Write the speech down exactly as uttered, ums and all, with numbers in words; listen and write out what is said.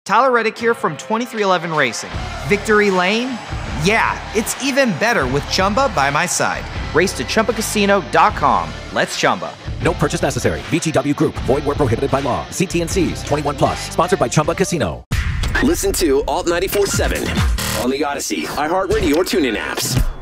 Tyler Reddick here from twenty-three eleven Racing. Victory Lane? Yeah, it's even better with Chumba by my side. Race to Chumba Casino dot com. Let's Chumba. No purchase necessary. V G W Group. Void where prohibited by law. See T and C's. twenty-one plus. Sponsored by Chumba Casino. Listen to Alt ninety-four point seven on the Odyssey, iHeartRadio, or TuneIn apps.